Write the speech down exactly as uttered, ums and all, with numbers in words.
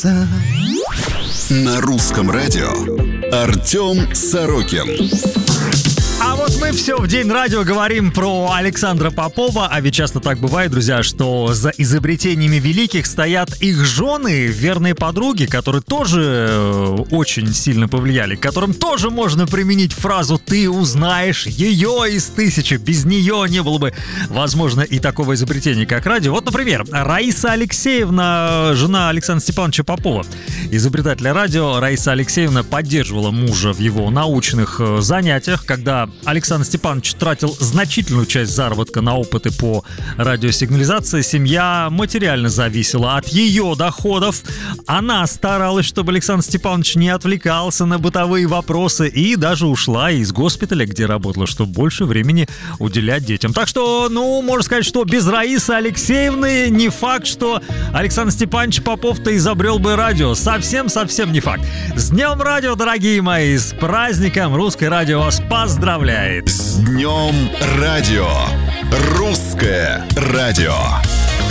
На русском радио Артем Сорокин. А вот мы все в День радио говорим про Александра Попова. А ведь часто так бывает, друзья, что за изобретениями великих стоят их жены, верные подруги, которые тоже очень сильно повлияли, к которым тоже можно применить фразу «ты узнаешь ее из тысячи». Без нее не было бы, возможно, и такого изобретения, как радио. Вот, например, Раиса Алексеевна, жена Александра Степановича Попова, изобретателя радио. Раиса Алексеевна поддерживала мужа в его научных занятиях, когда Александр Степанович тратил значительную часть заработка на опыты по радиосигнализации. Семья материально зависела от ее доходов. Она старалась, чтобы Александр Степанович не отвлекался на бытовые вопросы, и даже ушла из госпиталя, где работала, чтобы больше времени уделять детям. Так что, ну, можно сказать, что без Раисы Алексеевны не факт, что Александр Степанович Попов-то изобрел бы радио. Совсем-совсем не факт. С Днем радио, дорогие мои! С праздником! Русское радио вас поздравляет! С Днем радио! Русское радио!